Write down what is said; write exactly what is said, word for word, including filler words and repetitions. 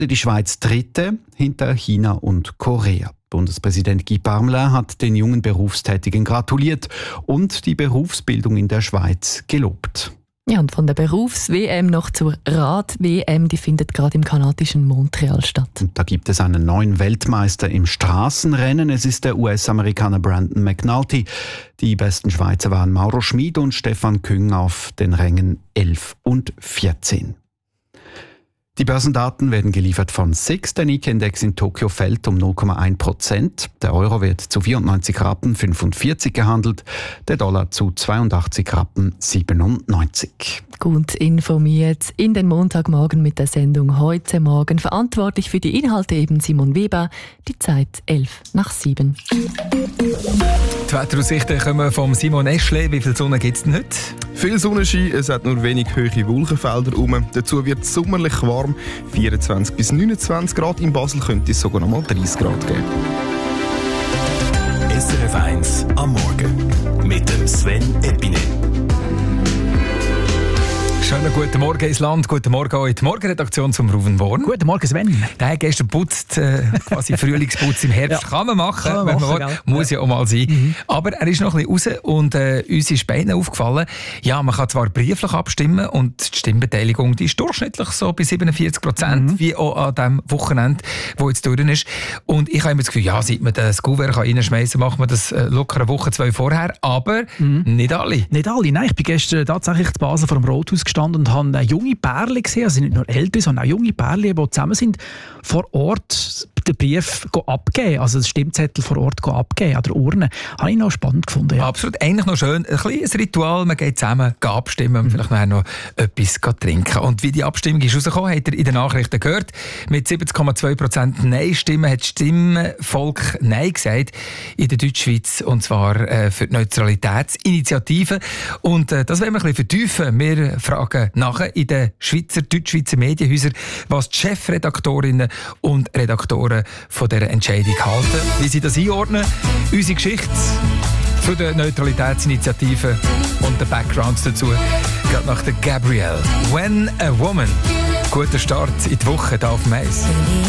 Die Schweiz dritte hinter China und Korea. Bundespräsident Guy Parmelin hat den jungen Berufstätigen gratuliert und die Berufsbildung in der Schweiz gelobt. Ja, und von der Berufs-W M noch zur Rad-W M, die findet gerade im kanadischen Montreal statt. Und da gibt es einen neuen Weltmeister im Straßenrennen. Es ist der U S-Amerikaner Brandon McNulty. Die besten Schweizer waren Mauro Schmid und Stefan Küng auf den Rängen elf und vierzehn. Die Börsendaten werden geliefert von S I X. Der Nikkei-Index in Tokio fällt um null Komma eins Prozent. Der Euro wird zu vierundneunzig Rappen fünfundvierzig gehandelt, der Dollar zu zweiundachtzig Rappen siebenundneunzig. Gut informiert in den Montagmorgen mit der Sendung «Heute Morgen». Verantwortlich für die Inhalte eben Simon Weber. Die Zeit elf nach sieben. Die Wetteraussichten kommen vom Simon Eschle. Wie viel Sonne gibt es denn heute? Viel Sonnenschein, es hat nur wenig hohe Wolkenfelder herum. Dazu wird es sommerlich warm, vierundzwanzig bis neunundzwanzig Grad. In Basel könnte es sogar noch mal dreißig Grad geben. S R F eins am Morgen mit dem Sven Epine. Schönen guten Morgen ins Land, guten Morgen auch in die Morgenredaktion zum Ruven Born. Guten Morgen Sven. Der hat gestern putzt, äh, quasi Frühlingsputz im Herbst. Ja. Kann man machen, Kann man wenn machen, man will. Muss ja auch mal sein. Mhm. Aber er ist noch ein bisschen raus und äh, uns ist bei ihnen aufgefallen, ja, man kann zwar brieflich abstimmen und die Stimmbeteiligung die ist durchschnittlich so bei siebenundvierzig Prozent, mhm. wie auch an dem Wochenende, wo jetzt durch ist. Und ich habe immer das Gefühl, ja, seit man das Kuvert reinschmeißen kann, macht man das äh, locker eine Woche, zwei vorher. Aber mhm. nicht alle. Nicht alle, nein. Ich bin gestern tatsächlich in Basel vor dem Rothaus gestanden und habe junge Pärchen gesehen, also nicht nur ältere, sondern auch junge Pärchen, die zusammen sind, vor Ort den Brief abgeben, also den Stimmzettel vor Ort abgeben, an der Urne. Habe ich noch spannend gefunden. Ja. Absolut, eigentlich noch schön. Ein kleines Ritual, man geht zusammen abstimmen und mhm. vielleicht nachher noch etwas trinken. Und wie die Abstimmung ist rausgekommen, habt ihr in den Nachrichten gehört. Mit siebzig Komma zwei Prozent Nein-Stimmen hat das Stimmvolk Nein gesagt in der Deutschschweiz, und zwar äh, für die Neutralitätsinitiative. Und äh, das wollen wir ein bisschen vertiefen. Wir fragen nachher in den Schweizer, Deutschschweizer Medienhäusern, was die Chefredaktorinnen und Redaktoren von dieser Entscheidung halten, wie sie das einordnen. Unsere Geschichte zu der Neutralitätsinitiative und den Backgrounds dazu geht nach der Gabrielle. When a Woman. Guter Start in die Woche hier auf Mais.